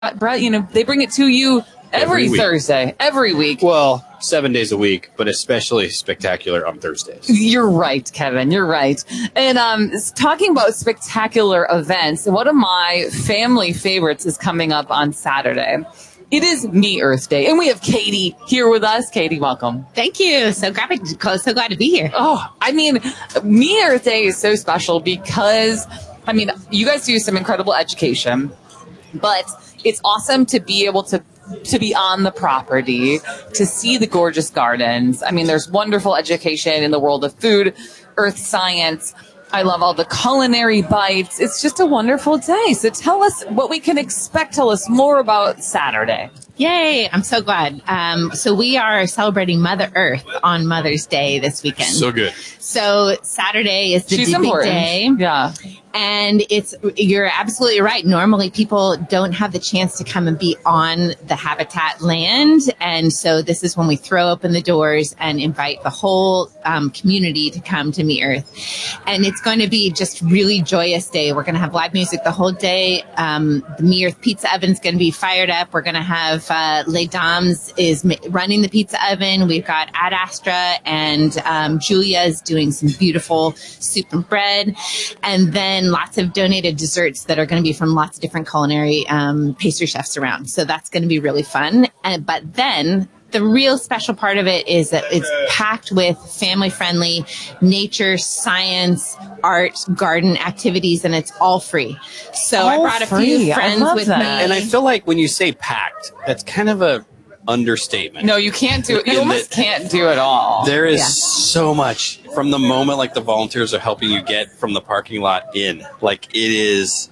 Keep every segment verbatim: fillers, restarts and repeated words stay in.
Brett, you know, they bring it to you every, every Thursday, every week. Well, seven days a week, but especially spectacular on Thursdays. You're right, Kevin. You're right. And um, talking about spectacular events, one of my family favorites is coming up on Saturday. It is Me Earth Day, and we have Katie here with us. Katie, welcome. Thank you. So glad, so glad to be here. Oh, I mean, Me Earth Day is so special because, I mean, you guys do some incredible education, but it's awesome to be able to to be on the property, to see the gorgeous gardens. I mean, there's wonderful education in the world of food, earth science. I love all the culinary bites. It's just a wonderful day. So tell us what we can expect. Tell us more about Saturday. Yay. I'm so glad. Um, so we are celebrating Mother Earth on Mother's Day this weekend. So good. So Saturday is the She's big important. day. Yeah. And it's, you're absolutely right. Normally people don't have the chance to come and be on the habitat land. And so this is when we throw open the doors and invite the whole um, community to come to Me Earth. And it's going to be just really joyous day. We're going to have live music the whole day. Um, the Me Earth pizza oven is going to be fired up. We're going to have uh, Les Dames is ma- running the pizza oven. We've got Ad Astra and um, Julia is doing some beautiful soup and bread. And then lots of donated desserts that are going to be from lots of different culinary um, pastry chefs around. So that's going to be really fun. And, but then the real special part of it is that it's packed with family-friendly nature, science, art, garden activities, and it's all free. So all I brought a free. few friends with that. me. And I feel like when you say packed, that's kind of a understatement. No, you can't do it. You In almost the, can't do it all. There is Yeah. so much from the moment like the volunteers are helping you get from the parking lot in. Like it is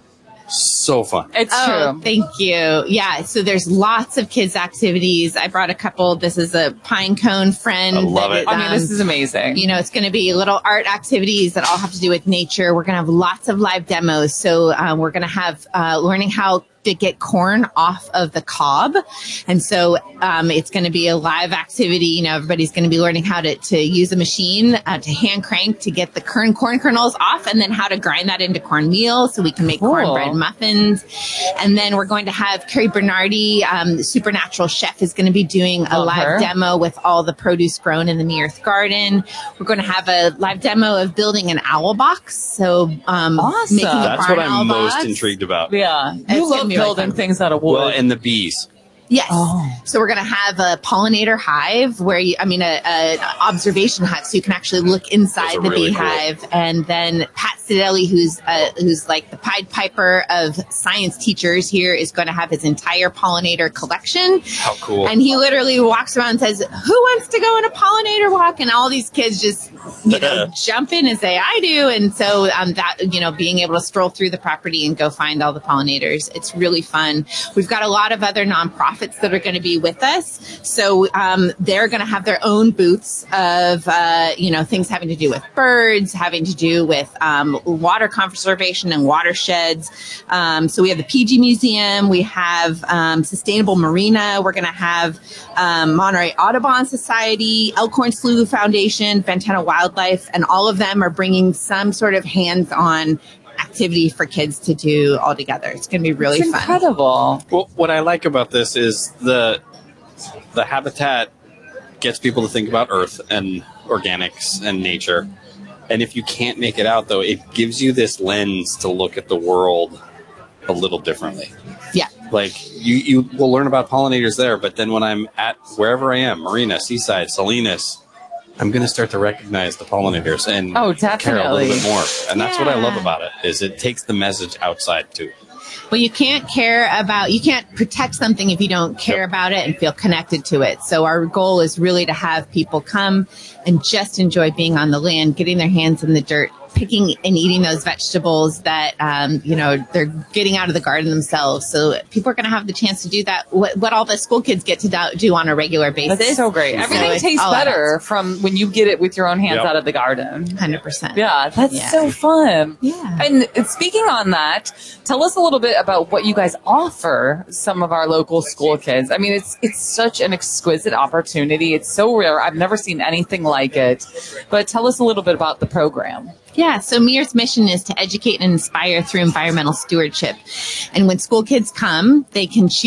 so fun. It's Oh, true. thank you. Yeah, so there's lots of kids' activities. I brought a couple. This is a pine cone friend. I love that it. I mean, um, this is amazing. You know, it's going to be little art activities that all have to do with nature. We're going to have lots of live demos. So um, we're going to have uh, learning how to get corn off of the cob. And so um, it's going to be a live activity. You know, everybody's going to be learning how to, to use a machine uh, to hand crank to get the corn, corn kernels off, and then how to grind that into cornmeal so we can make Cool. cornbread muffins. And then we're going to have Carrie Bernardi, um, the supernatural chef, is going to be doing a Love live her. demo with all the produce grown in the Me Earth garden. We're going to have a live demo of building an owl box. So um, Awesome. making a That's barn what I'm owl most box. intrigued about. Yeah. It's You gonna love be really building fun. things out of wood. Well, and the bees. Yes. Oh. So we're going to have a pollinator hive where you, I mean, a, a an observation hive, so you can actually look inside Those are the really beehive. And then Pat Sidelli, who's uh, who's like the Pied Piper of science teachers here, is going to have his entire pollinator collection. How cool. And he literally walks around and says, "Who wants to go on a pollinator walk?" And all these kids just, you know, jump in and say, "I do." And so um, that, you know, being able to stroll through the property and go find all the pollinators, it's really fun. We've got a lot of other nonprofits that are going to be with us. So um, they're going to have their own booths of, uh, you know, things having to do with birds, having to do with um, water conservation and watersheds. Um, so we have the P G Museum. We have um, Sustainable Marina. We're going to have um, Monterey Audubon Society, Elkhorn Slough Foundation, Ventana Wildlife, and all of them are bringing some sort of hands-on activity for kids to do all together. It's going to be really it's fun. incredible. Well, what I like about this is the the habitat gets people to think about Earth and organics and nature. And if you can't make it out, though, it gives you this lens to look at the world a little differently. Yeah. Like, you, you will learn about pollinators there, but then when I'm at wherever I am, Marina, Seaside, Salinas, I'm going to start to recognize the pollinators and Oh, care a definitely. little bit more. And that's what I love Yeah. about it, is it takes the message outside, too. Well, you can't care about, you can't protect something if you don't care Yep. about it and feel connected to it. So our goal is really to have people come and just enjoy being on the land, getting their hands in the dirt, picking and eating those vegetables that, um, you know, they're getting out of the garden themselves. So people are going to have the chance to do that, what, what all the school kids get to do, do on a regular basis. That's so great. Everything it's tastes all better from when you get it with your own hands Yep. out of the garden. one hundred percent. Yeah, that's Yeah. so fun. Yeah. And speaking on that, tell us a little bit about what you guys offer some of our local school kids. I mean, it's it's such an exquisite opportunity. It's so rare. I've never seen anything like it. But tell us a little bit about the program. Yeah, so M E I R's mission is to educate and inspire through environmental stewardship. And when school kids come, they can choose